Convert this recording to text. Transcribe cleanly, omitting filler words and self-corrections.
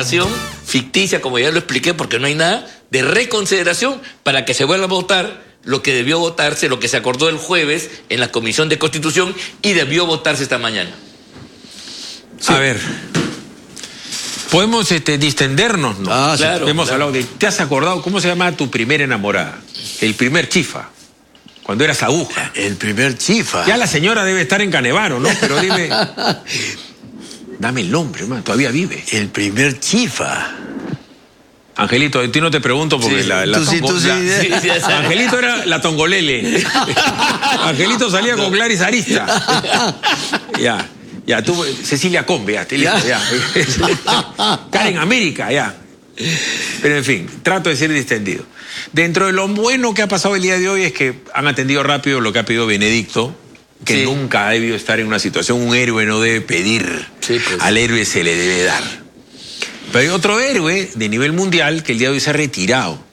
votación ficticia, como ya lo expliqué, porque no hay nada, de reconsideración para que se vuelva a votar lo que debió votarse, lo que se acordó el jueves en la Comisión de Constitución y debió votarse esta mañana. Sí. A ver, podemos distendernos, ¿no? Ah, claro. Hemos hablado de... ¿Te has acordado cómo se llama tu primera enamorada? El primer chifa, cuando eras aguja. El primer chifa. Ya la señora debe estar en Canevaro, ¿no? Pero dime... Dame el nombre, hermano, todavía vive. El primer chifa. Angelito, a ti no te pregunto porque sí, la Angelito era la tongolele. Angelito salía con Gladys Arista. Ya, tú, Cecilia Combe, ya. Karen América, ya. Pero en fin, trato de ser distendido. Dentro de lo bueno que ha pasado el día de hoy es que han atendido rápido lo que ha pedido Benedicto, que nunca ha debido estar en una situación. Un héroe no debe pedir, pues. Al héroe se le debe dar. Pero hay otro héroe de nivel mundial que el día de hoy se ha retirado.